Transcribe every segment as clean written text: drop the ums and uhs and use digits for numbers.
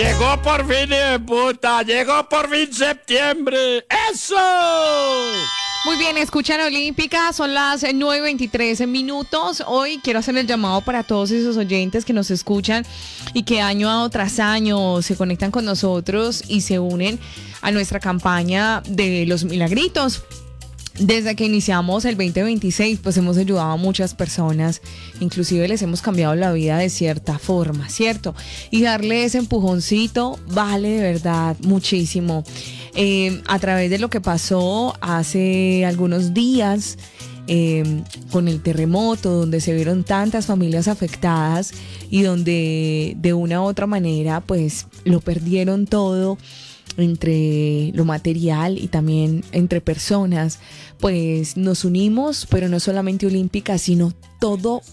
Llegó por fin, puta. Llegó por fin septiembre. ¡Eso! Muy bien, escuchan Olímpica, son las 9:23 minutos. Hoy quiero hacer el llamado para todos esos oyentes que nos escuchan y que año tras año se conectan con nosotros y se unen a nuestra campaña de los milagritos. Desde que iniciamos el 2026, pues hemos ayudado a muchas personas, inclusive les hemos cambiado la vida de cierta forma, ¿cierto? Y darle ese empujoncito vale de verdad muchísimo. A través de lo que pasó hace algunos días con el terremoto, donde se vieron tantas familias afectadas y donde de una u otra manera pues lo perdieron todo, entre lo material y también entre personas, pues nos unimos, pero no solamente Olímpica, sino todo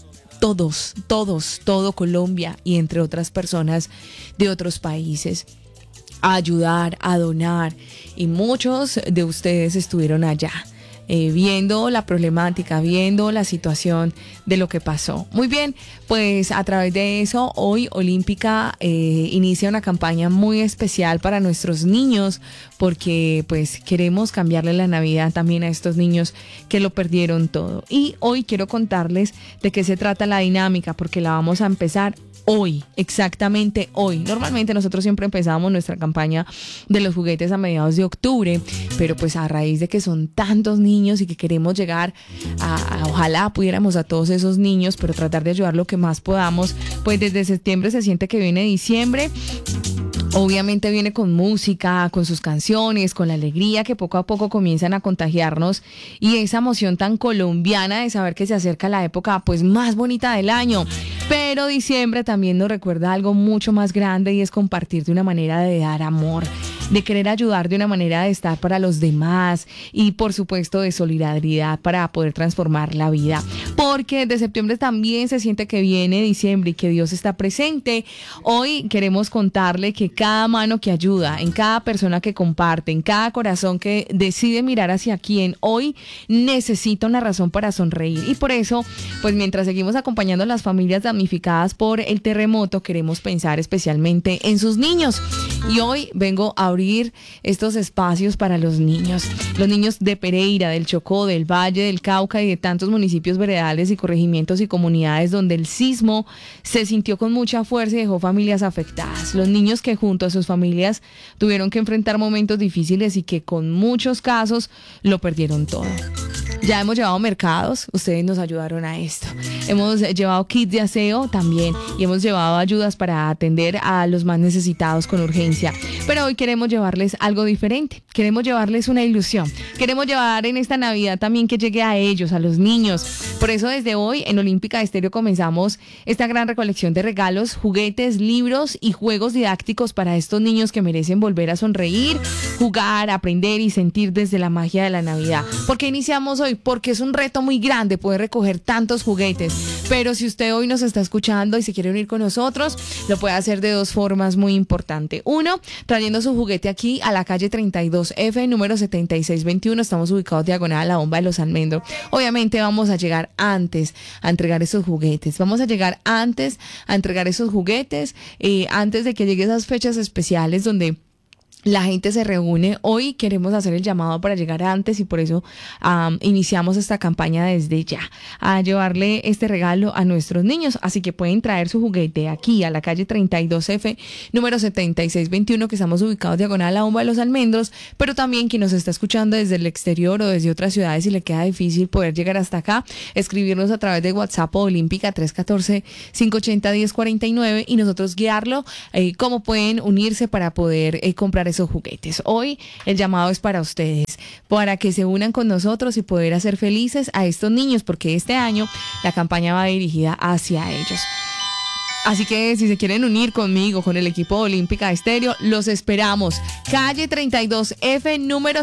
Colombia y entre otras personas de otros países, a ayudar, a donar, y muchos de ustedes estuvieron allá. Viendo la problemática, viendo la situación de lo que pasó. Muy bien, pues a través de eso, hoy Olímpica inicia una campaña muy especial para nuestros niños, porque pues queremos cambiarle la Navidad también a estos niños que lo perdieron todo. Y hoy quiero contarles de qué se trata la dinámica, porque la vamos a empezar hoy, exactamente hoy. Normalmente nosotros siempre empezamos nuestra campaña de los juguetes a mediados de octubre, pero pues a raíz de que son tantos niños y que queremos llegar ojalá pudiéramos a todos esos niños, pero tratar de ayudar lo que más podamos, pues desde septiembre se siente que viene diciembre. Obviamente viene con música, con sus canciones, con la alegría que poco a poco comienzan a contagiarnos y esa emoción tan colombiana de saber que se acerca la época pues más bonita del año. Pero diciembre también nos recuerda algo mucho más grande y es compartir de una manera de dar amor, de querer ayudar de una manera de estar para los demás y por supuesto de solidaridad para poder transformar la vida. Porque de septiembre también se siente que viene diciembre y que Dios está presente. Hoy queremos contarle que cada mano que ayuda, en cada persona que comparte, en cada corazón que decide mirar hacia quien hoy necesita una razón para sonreír. Y por eso, pues mientras seguimos acompañando a las familias damnificadas por el terremoto, queremos pensar especialmente en sus niños. Y hoy vengo a abrir estos espacios para los niños de Pereira, del Chocó, del Valle, del Cauca y de tantos municipios veredales y corregimientos y comunidades donde el sismo se sintió con mucha fuerza y dejó familias afectadas. Los niños que junto a sus familias tuvieron que enfrentar momentos difíciles y que con muchos casos lo perdieron todo. Ya hemos llevado mercados, ustedes nos ayudaron a esto. Hemos llevado kits de aseo también y hemos llevado ayudas para atender a los más necesitados con urgencia. Pero hoy queremos llevarles algo diferente, queremos llevarles una ilusión. Queremos llevar en esta Navidad también que llegue a ellos, a los niños. Por eso desde hoy en Olímpica Estéreo comenzamos esta gran recolección de regalos, juguetes, libros y juegos didácticos para estos niños que merecen volver a sonreír, jugar, aprender y sentir desde la magia de la Navidad. ¿Por qué iniciamos hoy? Porque es un reto muy grande poder recoger tantos juguetes. Pero si usted hoy nos está escuchando y se quiere unir con nosotros, lo puede hacer de dos formas muy importantes. Uno, trayendo su juguete aquí a la calle 32F, número 7621. Estamos ubicados diagonal a la bomba de los Almendros. Obviamente vamos a llegar antes a entregar esos juguetes. Vamos a llegar antes a entregar esos juguetes, antes de que lleguen esas fechas especiales donde la gente se reúne. Hoy queremos hacer el llamado para llegar antes y por eso iniciamos esta campaña desde ya, a llevarle este regalo a nuestros niños. Así que pueden traer su juguete aquí a la calle 32F, número 7621, que estamos ubicados diagonal a la bomba de los Almendros, pero también quien nos está escuchando desde el exterior o desde otras ciudades y le queda difícil poder llegar hasta acá, escribirnos a través de WhatsApp o Olímpica 314-580-1049 y nosotros guiarlo cómo pueden unirse para poder comprar esos juguetes. Hoy el llamado es para ustedes, para que se unan con nosotros y poder hacer felices a estos niños, porque este año la campaña va dirigida hacia ellos. Así que si se quieren unir conmigo, con el equipo de Olímpica Estéreo, los esperamos. Calle 32F, número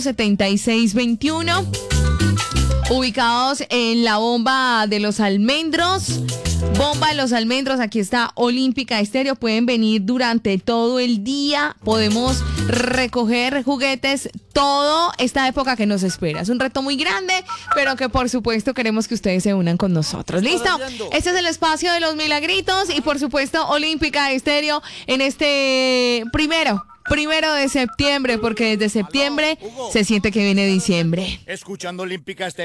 7621, ubicados en la bomba de los Almendros. Bomba de los Almendros, aquí está Olímpica Estéreo. Pueden venir durante todo el día. Podemos recoger juguetes toda esta época que nos espera. Es un reto muy grande, pero que por supuesto queremos que ustedes se unan con nosotros. ¿Listo? Este es el espacio de los milagritos y por supuesto Olímpica Estéreo en este primero de septiembre, porque desde septiembre se siente que viene diciembre. Escuchando Olímpica Estéreo.